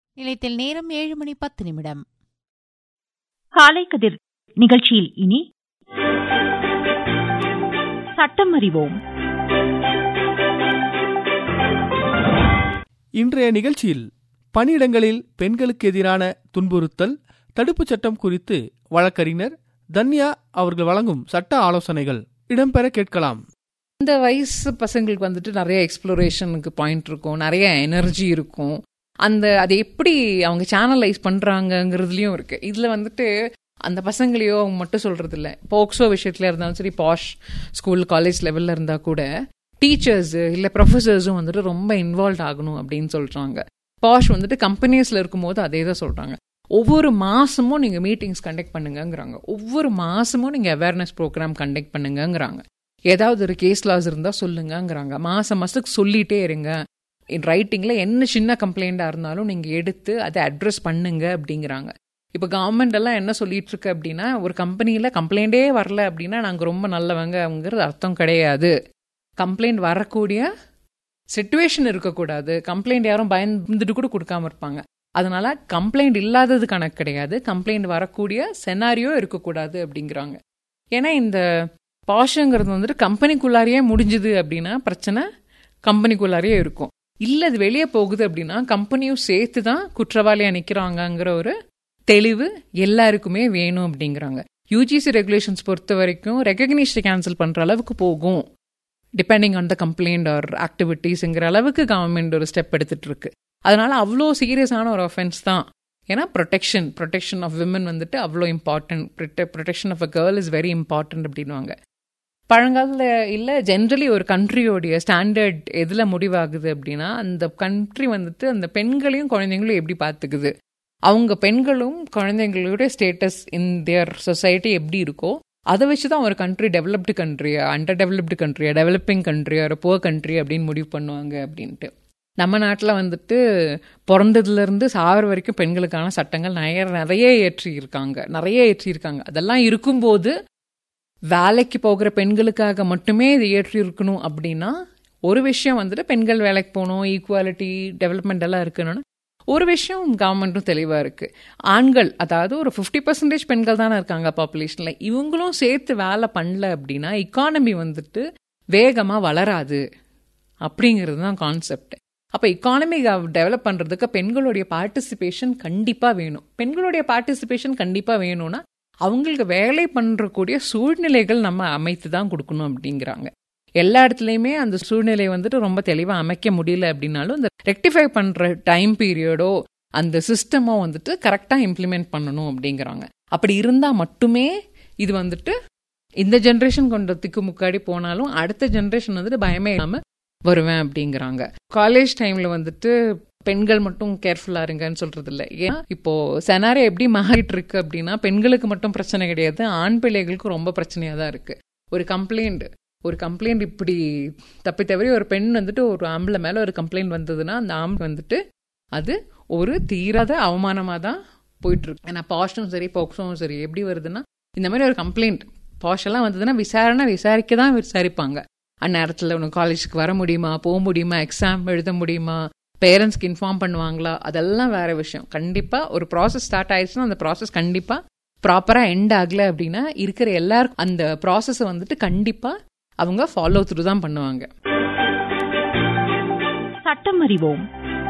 நிலையத்தில் நேரம் 7:10. காலை கதிர் நிகழ்ச்சியில் இனி சட்டம் அறிவோம். இன்றைய நிகழ்ச்சியில் பணியிடங்களில் பெண்களுக்கு எதிரான துன்புறுத்தல் தடுப்புச் சட்டம் குறித்து வழக்கறிஞர் தன்யா அவர்கள் வழங்கும் சட்ட ஆலோசனைகள் இடம்பெற கேட்கலாம். இந்த வயசு பசங்களுக்கு வந்துட்டு நிறைய எக்ஸ்ப்ளோரேஷனுக்கு பாயிண்ட் இருக்கும், நிறைய எனர்ஜி இருக்கும். அது எப்படி அவங்க சேனலைஸ் பண்றாங்கிறதுலயும் இருக்கு. இதுல வந்துட்டு அந்த பசங்களையோ அவங்க மட்டும் சொல்றது இல்லை. போக்சோ விஷயத்துல இருந்தாலும் சரி, பாஷ் ஸ்கூல் காலேஜ் லெவல்ல இருந்தா கூட டீச்சர்ஸ் இல்ல ப்ரொஃபசர்ஸும் வந்துட்டு ரொம்ப இன்வால்வ் ஆகணும் அப்படின்னு சொல்றாங்க. பாஷ் வந்துட்டு கம்பெனிஸ்ல இருக்கும்போது அதே தான் சொல்றாங்க. ஒவ்வொரு மாசமும் நீங்க மீட்டிங்ஸ் கண்டக்ட் பண்ணுங்கிறாங்க. ஒவ்வொரு மாசமும் நீங்க அவேர்னஸ் ப்ரோக்ராம் கண்டக்ட் பண்ணுங்கிறாங்க. ஏதாவது ஒரு கேஸ் லாஸ் இருந்தா சொல்லுங்கிறாங்க. மாசத்துக்கு சொல்லிட்டே இருங்க. ரைட்டிங்ல என்ன சின்ன கம்ப்ளைண்டா இருந்தாலும் நீங்க எடுத்து அதை அட்ரஸ் பண்ணுங்க அப்படிங்கிறாங்க. இப்ப கவர்மெண்ட் எல்லாம் என்ன சொல்லிட்டு இருக்கு அப்படின்னா, ஒரு கம்பெனியில கம்ப்ளைண்டே வரல அப்படின்னா நாங்க ரொம்ப நல்லவங்கிறது அர்த்தம் கிடையாது. கம்ப்ளைண்ட் வரக்கூடிய சிச்சுவேஷன் இருக்கக்கூடாது. கம்ப்ளைண்ட் யாரும் பயந்துட்டு கூட கொடுக்காம இருப்பாங்க. அதனால கம்ப்ளைண்ட் இல்லாதது கணக்கு கிடையாது, கம்ப்ளைண்ட் வரக்கூடிய செனாரியோ இருக்கக்கூடாது அப்படிங்கிறாங்க. ஏன்னா இந்த பாஷங்கிறது வந்துட்டு கம்பெனிக்குள்ளாரியே முடிஞ்சுது அப்படின்னா பிரச்சனை கம்பெனிக்குள்ளாரியே இருக்கும். இல்ல அது வெளியே போகுது அப்படின்னா கம்பெனியும் சேர்த்து தான் குற்றவாளியா நிக்கிறாங்கிற ஒரு தெளிவு எல்லாருக்குமே வேணும் அப்படிங்கிறாங்க. யூஜிசி ரெகுலேஷன்ஸ் பொறுத்த வரைக்கும் ரெகக்னிஷன் கேன்சல் பண்ற அளவுக்கு போகும், depending on the complaint R ஆக்டிவிட்டிஸ்ங்கிற அளவுக்கு கவர்மெண்ட் ஒரு ஸ்டெப் எடுத்துட்டு இருக்கு. அதனால அவ்வளோ சீரியஸான ஒரு அஃபென்ஸ் தான். ஏன்னா ப்ரொடெக்ஷன் ஆஃப் விமன் வந்துட்டு அவ்வளோ important. Protection of a girl is very important அப்படின்வாங்க. பழங்காலத்தில் இல்லை, ஜென்ரலி ஒரு கண்ட்ரியோடைய ஸ்டாண்டர்ட் எதில் முடிவாகுது அப்படின்னா அந்த கண்ட்ரி வந்துட்டு அந்த பெண்களையும் குழந்தைங்களும் எப்படி பார்த்துக்குது, அவங்க பெண்களும் குழந்தைங்களுடைய ஸ்டேட்டஸ் இன் தியர் சொசைட்டி எப்படி இருக்கோ அதை வச்சு தான் ஒரு country developed கண்ட்ரியா, under developed கண்ட்ரியா, developing கண்ட்ரியா, ஒரு புவர் கண்ட்ரி அப்படின்னு முடிவு பண்ணுவாங்க அப்படின்ட்டு. நம்ம நாட்டில் வந்துட்டு பிறந்ததுலேருந்து சாகிற வரைக்கும் பெண்களுக்கான சட்டங்கள் நிறைய ஏற்றியிருக்காங்க. அதெல்லாம் இருக்கும்போது வேலைக்கு போகிற பெண்களுக்காக மட்டுமே இது ஏற்றி இருக்கணும் அப்படின்னா ஒரு விஷயம் வந்துட்டு பெண்கள் வேலைக்கு போகணும், ஈக்குவாலிட்டி டெவலப்மெண்ட் எல்லாம் இருக்கணும்னு ஒரு விஷயம் கவர்மெண்ட்டும் தெளிவாக இருக்கு. ஆண்கள், அதாவது ஒரு 50% பெண்கள் தானே இருக்காங்க பாப்புலேஷன்ல, இவங்களும் சேர்த்து வேலை பண்ணல அப்படின்னா இக்கானமி வந்துட்டு வேகமாக வளராது அப்படிங்கிறது தான் கான்செப்ட். அப்போ இக்கானமி டெவலப் பண்ணுறதுக்கு பெண்களுடைய பார்ட்டிசிபேஷன் கண்டிப்பாக வேணும். பெண்களுடைய பார்ட்டிசிபேஷன் கண்டிப்பாக வேணும்னா அவங்களுக்கு வேலை பண்ணுறக்கூடிய சூழ்நிலைகள் நம்ம அமைத்து தான் கொடுக்கணும் அப்படிங்கிறாங்க. எல்லா இடத்துலையுமே அந்த சூழ்நிலை வந்துட்டு ரொம்ப தெளிவாக அமைக்க முடியல அப்படின்னாலும் இந்த ரெக்டிஃபை பண்ணுற டைம் பீரியடோ அந்த சிஸ்டமோ வந்துட்டு கரெக்டாக இம்ப்ளிமெண்ட் பண்ணணும் அப்படிங்கிறாங்க. அப்படி இருந்தால் மட்டுமே இது வந்துட்டு இந்த ஜென்ரேஷன் கொண்டதுக்கு முன்னாடி போனாலும் அடுத்த ஜென்ரேஷன் வந்துட்டு பயமே இல்லாமல் வருவேன் அப்படிங்கிறாங்க. காலேஜ் டைம்ல வந்துட்டு பெண்கள் மட்டும் கேர்ஃபுல்லா இருங்கன்னு சொல்றது இல்லை. ஏன்னா இப்போ செனாரே எப்படி மாறிட்டு இருக்கு அப்படின்னா பெண்களுக்கு மட்டும் பிரச்சனை கிடையாது, ஆண் பிள்ளைகளுக்கும் ரொம்ப பிரச்சனையா தான் இருக்கு. ஒரு கம்ப்ளைண்ட் இப்படி தப்பி தவறி ஒரு பெண் வந்துட்டு ஒரு ஆம்பளை மேல ஒரு கம்ப்ளைண்ட் வந்ததுன்னா அந்த ஆம்பளை வந்துட்டு அது ஒரு தீராத அவமானமா தான் போயிட்டு இருக்கு. ஏன்னா பாஷும் சரி போக்சோவும் சரி எப்படி வருதுன்னா இந்த மாதிரி ஒரு கம்ப்ளைண்ட் பாஷ் எல்லாம் வந்ததுன்னா விசாரிக்க தான் விசாரிப்பாங்க. அந்நேரத்தில் உனக்கு காலேஜுக்கு வர முடியுமா, போக முடியுமா, எக்ஸாம் எழுத முடியுமா, பேரண்ட்ஸ்க்கு இன்ஃபார்ம் பண்ணுவாங்களா, அதெல்லாம் வேற விஷயம். கண்டிப்பாக ஒரு ப்ராசஸ் ஸ்டார்ட் ஆயிடுச்சுன்னா அந்த ப்ராசஸ் கண்டிப்பாக ப்ராப்பராக எண்ட் ஆகலை அப்படின்னா இருக்கிற எல்லாருக்கும் அந்த ப்ராசஸை வந்துட்டு கண்டிப்பாக அவங்க ஃபாலோ த்ரூ தான் பண்ணுவாங்க. சட்டம் அறிவோம்.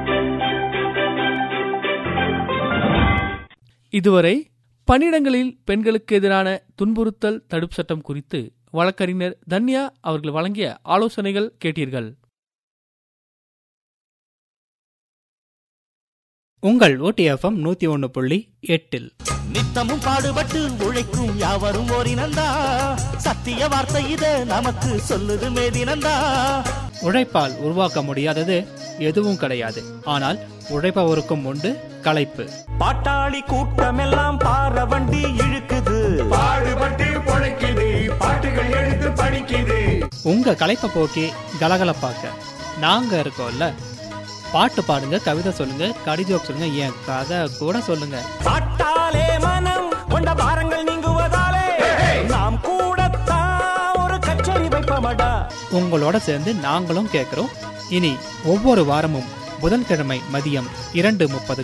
இதுவரை பணியிடங்களில் பெண்களுக்கு எதிரான துன்புறுத்தல் தடுப்பு சட்டம் குறித்து வழக்கறிஞர் தன்யா அவர்கள் வழங்கிய ஆலோசனைகள் கேட்டீர்கள். உங்கள் OTFM 101.8 நித்தமும் பாடுபட்டு உழைக்கும் யாவரும் ஓரினந்தா, சத்திய வார்த்தை இத நமக்கு சொல்லுது மேதினந்தா. உழைப்பால் உருவாக்க முடியாதது எதுவும் கிடையாது, ஆனால் உழைப்பவருக்கும் உண்டு களைப்பு. பாட்டாளி கூட்டமெல்லாம் பார வண்டி இழுக்குது, பாடுபட்டு பொழைக்குது, பாட்டுகள் எழுது படிக்குது. உங்க களைப்பை போக்கி கலகலப்பாக்க நாங்க இருக்கோம்ல. பாட்டு பாடுங்க, கவிதை சொல்லுங்க, கடிஜோக் சொல்லுங்க, என் கதை கூட சொல்லுங்க. பாட்டாலே மனம் கொண்ட பாரங்கள் நீங்குவதாலே நாம் கூடத்தான் ஒரு கச்சேரி வைப்பமடா. உங்களோட சேர்ந்து நாங்களும் கேட்கிறோம். இனி ஒவ்வொரு வாரமும் புதன்கிழமை மதியம் 2:30